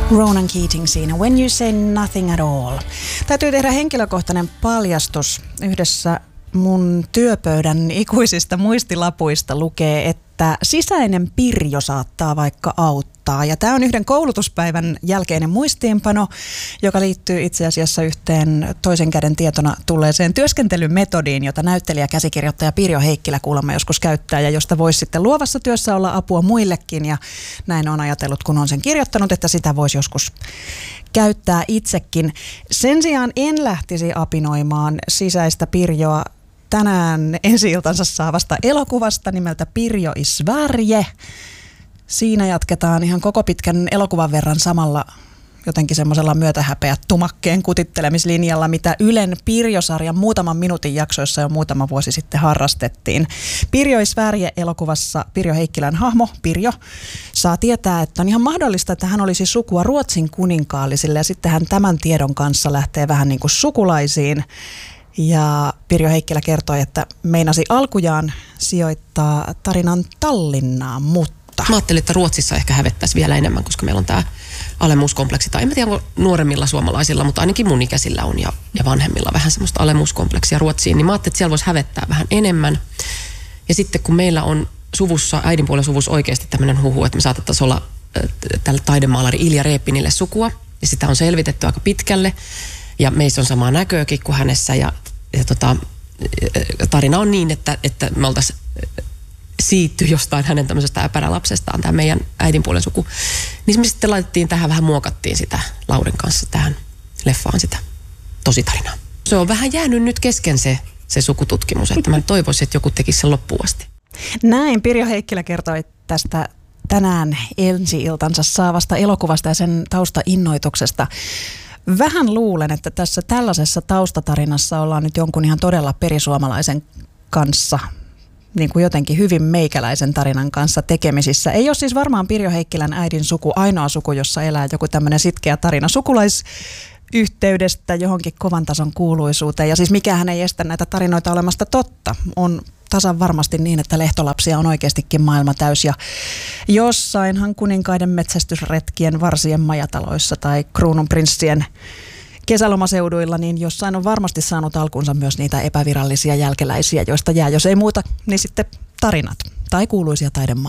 Ronan Keating siinä, When You Say Nothing at All. Täytyy tehdä henkilökohtainen paljastus. Yhdessä mun työpöydän ikuisista muistilapuista lukee, että sisäinen Pirjo saattaa vaikka auttaa. Ja tämä on yhden koulutuspäivän jälkeinen muistiinpano, joka liittyy itse asiassa yhteen toisen käden tietona tulleeseen työskentelymetodiin, jota näyttelijä käsikirjoittaja Pirjo Heikkilä kuulemma joskus käyttää ja josta voisi sitten luovassa työssä olla apua muillekin. Ja näin on ajatellut, kun on sen kirjoittanut, että sitä voisi joskus käyttää itsekin. Sen sijaan en lähtisi apinoimaan sisäistä Pirjoa tänään ensi-iltansa saavasta elokuvasta nimeltä Pirjo i Sverige. Siinä jatketaan ihan koko pitkän elokuvan verran samalla jotenkin semmoisella myötähäpeä tumakkeen kutittelemislinjalla, mitä Ylen Pirjo-sarjan muutaman minuutin jaksoissa jo muutama vuosi sitten harrastettiin. Pirjo i Sverige -elokuvassa Pirjo Heikkilän hahmo Pirjo saa tietää, että on ihan mahdollista, että hän olisi sukua Ruotsin kuninkaallisille ja sitten hän tämän tiedon kanssa lähtee vähän niin kuin sukulaisiin. Ja Pirjo Heikkilä kertoi, että meinasi alkujaan sijoittaa tarinan Tallinnaan, mutta mä ajattelin, että Ruotsissa ehkä hävettäisi vielä enemmän, koska meillä on tämä alemuuskompleksi. Tai en tiedä, onko nuoremmilla suomalaisilla, mutta ainakin mun ikäisillä on ja vanhemmilla vähän semmoista alemuuskompleksia Ruotsiin. Niin mä ajattelin, että siellä voisi hävettää vähän enemmän. Ja sitten kun meillä on suvussa, äidinpuolen suvussa oikeasti tämmöinen huhu, että me saatettaisiin olla tälle taidemaalari Ilja Reepinille sukua. Ja sitä on selvitetty aika pitkälle. Ja meissä on samaa näköäkin kuin hänessä ja tarina on niin, että me oltaisiin siitty jostain hänen tämmöisestä äpärälapsestaan, tämä meidän äidinpuolen suku. Niin me sitten laitettiin tähän, vähän muokattiin sitä Laurin kanssa tähän leffaan sitä tositarinaa. Se on vähän jäänyt nyt kesken se sukututkimus, että mä toivoisin, että joku tekisi sen loppuun asti. Näin Pirjo Heikkilä kertoi tästä tänään ensi-iltansa saavasta elokuvasta ja sen taustainnoituksesta. Vähän luulen, että tässä tällaisessa taustatarinassa ollaan nyt jonkun ihan todella perisuomalaisen kanssa, niin kuin jotenkin hyvin meikäläisen tarinan kanssa tekemisissä. Ei ole siis varmaan Pirjo Heikkilän äidin suku ainoa suku, jossa elää joku tämmöinen sitkeä tarina sukulaisyhteydestä johonkin kovan tason kuuluisuuteen. Ja siis mikähän ei estä näitä tarinoita olemasta totta. On tasan varmasti niin, että lehtolapsia on oikeastikin maailma täys ja jossainhan kuninkaiden metsästysretkien varsien majataloissa tai kruununprinssien kesälomaseuduilla, niin jossain on varmasti saanut alkunsa myös niitä epävirallisia jälkeläisiä, joista jää, jos ei muuta, niin sitten tarinat tai kuuluisia taidemaailmoja.